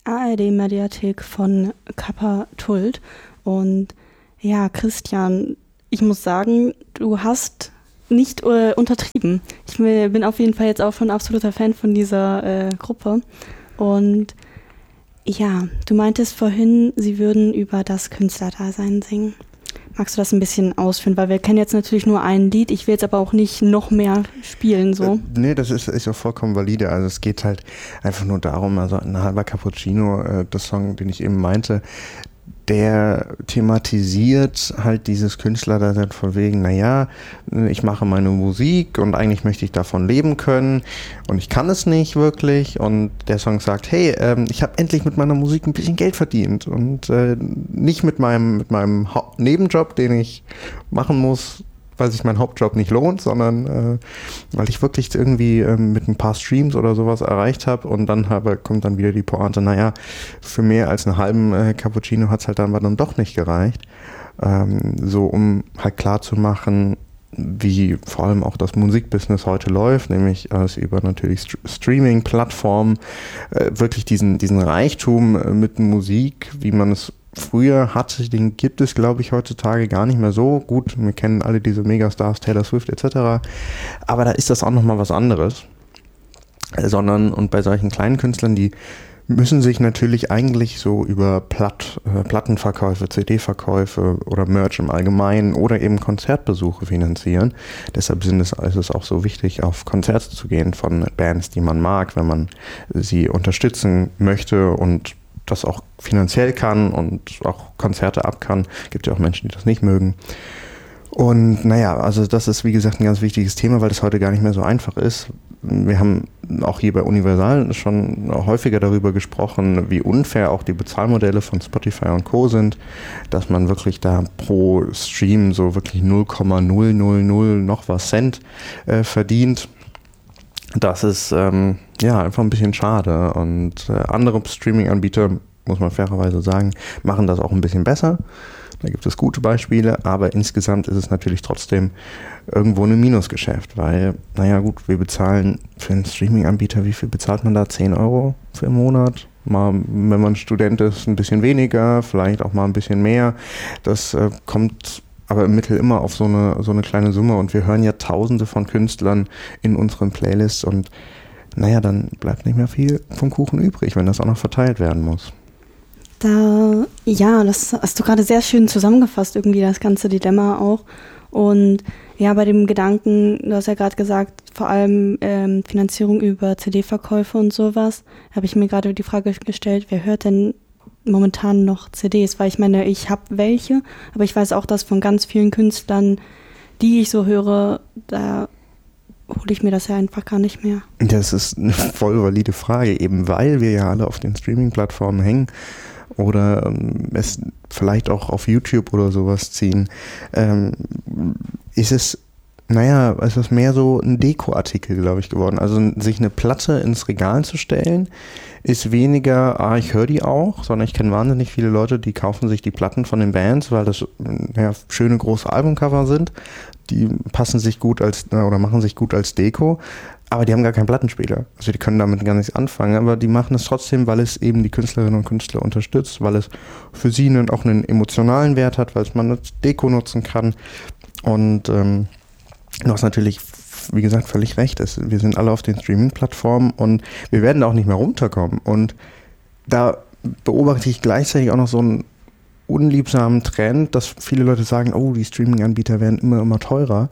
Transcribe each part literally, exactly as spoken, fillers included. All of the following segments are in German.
A R D-Mediathek von Kappa Tult. Und ja, Christian, ich muss sagen, du hast nicht äh, untertrieben. Ich bin auf jeden Fall jetzt auch schon ein absoluter Fan von dieser äh, Gruppe. Und ja, du meintest vorhin, sie würden über das Künstlerdasein singen. Magst du das ein bisschen ausführen? Weil wir kennen jetzt natürlich nur ein Lied. Ich will jetzt aber auch nicht noch mehr spielen. So. Äh, nee, das ist, ist auch vollkommen valide. Also es geht halt einfach nur darum, also ein halber Cappuccino, äh, das Song, den ich eben meinte, der thematisiert halt dieses Künstlerdasein von wegen, naja, ich mache meine Musik und eigentlich möchte ich davon leben können und ich kann es nicht wirklich, und der Song sagt, hey, ähm, ich habe endlich mit meiner Musik ein bisschen Geld verdient und äh, nicht mit meinem, mit meinem Haupt- Nebenjob, den ich machen muss, weil sich mein Hauptjob nicht lohnt, sondern äh, weil ich wirklich irgendwie äh, mit ein paar Streams oder sowas erreicht habe, und dann habe, kommt dann wieder die Pointe, naja, für mehr als einen halben äh, Cappuccino hat es halt dann, dann doch nicht gereicht. Ähm, so, um halt klar zu machen, wie vor allem auch das Musikbusiness heute läuft, nämlich äh, über natürlich St- Streaming-Plattformen, äh, wirklich diesen, diesen Reichtum äh, mit Musik, wie man es früher hatte, den gibt es, glaube ich, heutzutage gar nicht mehr so. Gut, wir kennen alle diese Megastars, Taylor Swift et cetera. Aber da ist das auch nochmal was anderes. Sondern, und bei solchen kleinen Künstlern, die müssen sich natürlich eigentlich so über Platt, äh, Plattenverkäufe, C D-Verkäufe oder Merch im Allgemeinen oder eben Konzertbesuche finanzieren. Deshalb sind es, ist es auch so wichtig, auf Konzerte zu gehen von Bands, die man mag, wenn man sie unterstützen möchte und das auch finanziell kann und auch Konzerte ab kann. Gibt ja auch Menschen, die das nicht mögen. Und naja, also das ist wie gesagt ein ganz wichtiges Thema, weil das heute gar nicht mehr so einfach ist. Wir haben auch hier bei Universal schon häufiger darüber gesprochen, wie unfair auch die Bezahlmodelle von Spotify und Co. sind, dass man wirklich da pro Stream so wirklich null Komma null null null noch was Cent äh, verdient. Das ist ähm, ja einfach ein bisschen schade, und äh, andere Streaming-Anbieter, muss man fairerweise sagen, machen das auch ein bisschen besser. Da gibt es gute Beispiele, aber insgesamt ist es natürlich trotzdem irgendwo ein Minusgeschäft, weil, naja gut, wir bezahlen für einen Streaming-Anbieter, wie viel bezahlt man da? zehn Euro für im Monat? Mal, wenn man Student ist, ein bisschen weniger, vielleicht auch mal ein bisschen mehr. Das äh, kommt aber im Mittel immer auf so eine, so eine kleine Summe, und wir hören ja tausende von Künstlern in unseren Playlists, und naja, dann bleibt nicht mehr viel vom Kuchen übrig, wenn das auch noch verteilt werden muss. Da, ja, das hast du gerade sehr schön zusammengefasst, irgendwie das ganze Dilemma auch. Und ja, bei dem Gedanken, du hast ja gerade gesagt, vor allem ähm, Finanzierung über C D-Verkäufe und sowas, habe ich mir gerade die Frage gestellt, wer hört denn momentan noch C Ds? Weil ich meine, ich habe welche, aber ich weiß auch, dass von ganz vielen Künstlern, die ich so höre, da hole ich mir das ja einfach gar nicht mehr. Das ist eine voll valide Frage, eben weil wir ja alle auf den Streaming-Plattformen hängen oder ähm, es vielleicht auch auf YouTube oder sowas ziehen, ähm, ist es, naja, es ist mehr so ein Dekoartikel, glaube ich, geworden. Also sich eine Platte ins Regal zu stellen, ist weniger, ah, ich höre die auch, sondern ich kenne wahnsinnig viele Leute, die kaufen sich die Platten von den Bands, weil das ja, schöne große Albumcover sind. Die passen sich gut als, oder machen sich gut als Deko, aber die haben gar keinen Plattenspieler. Also die können damit gar nichts anfangen, aber die machen es trotzdem, weil es eben die Künstlerinnen und Künstler unterstützt, weil es für sie einen, auch einen emotionalen Wert hat, weil es man als Deko nutzen kann. Und ähm, du hast natürlich, wie gesagt, völlig recht. Es, wir sind alle auf den Streaming-Plattformen und wir werden da auch nicht mehr runterkommen. Und da beobachte ich gleichzeitig auch noch so einen unliebsamen Trend, dass viele Leute sagen, oh, die Streaming-Anbieter werden immer, immer teurer.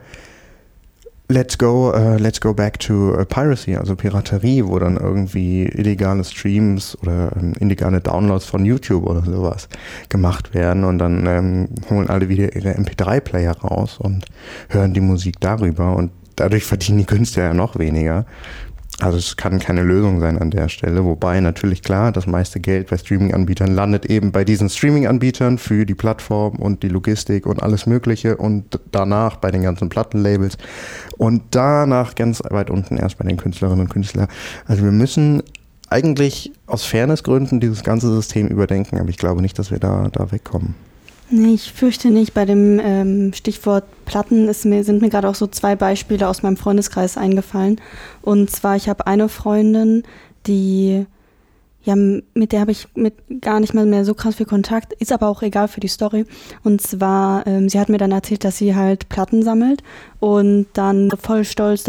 Let's go, uh, let's go back to uh, Piracy, also Piraterie, wo dann irgendwie illegale Streams oder ähm, illegale Downloads von YouTube oder sowas gemacht werden, und dann ähm, holen alle wieder ihre M P drei Player raus und hören die Musik darüber, und dadurch verdienen die Künstler ja noch weniger. Also es kann keine Lösung sein an der Stelle, wobei natürlich klar, das meiste Geld bei Streaming-Anbietern landet eben bei diesen Streaming-Anbietern für die Plattform und die Logistik und alles Mögliche, und danach bei den ganzen Plattenlabels und danach ganz weit unten erst bei den Künstlerinnen und Künstlern. Also wir müssen eigentlich aus Fairnessgründen dieses ganze System überdenken, aber ich glaube nicht, dass wir da, da wegkommen. Nee, ich fürchte nicht. Bei dem ähm, Stichwort Platten ist mir, sind mir gerade auch so zwei Beispiele aus meinem Freundeskreis eingefallen. Und zwar, ich habe eine Freundin, die ja, mit der habe ich mit gar nicht mal mehr so krass viel Kontakt, ist aber auch egal für die Story. Und zwar, ähm, sie hat mir dann erzählt, dass sie halt Platten sammelt und dann voll stolz